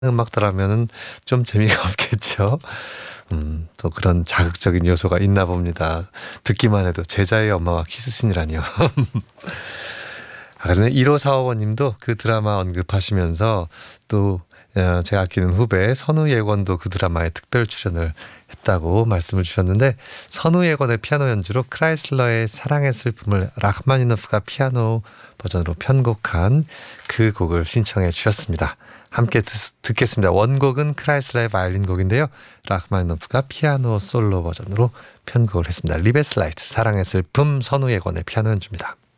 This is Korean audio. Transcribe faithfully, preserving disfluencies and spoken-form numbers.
음악들하면은 좀 재미가 없겠죠. 음, 또 그런 자극적인 요소가 있나 봅니다. 듣기만 해도 제자의 엄마와 키스신이라니요. 아, 그런데 일오사오 번님도 그 드라마 언급하시면서 또 어, 제가 아끼는 후배 선우예권도 그 드라마에 특별 출연을 했다고 말씀을 주셨는데, 선우예권의 피아노 연주로 크라이슬러의 사랑의 슬픔을 라흐마니노프가 피아노 버전으로 편곡한 그 곡을 신청해 주셨습니다. 함께 듣, 듣겠습니다. 원곡은 크라이슬러의 바이올린 곡인데요, 라흐마니노프가 피아노 솔로 버전으로 편곡을 했습니다. 리베슬라이트 사랑의 슬픔, 선우예권의 피아노 연주입니다.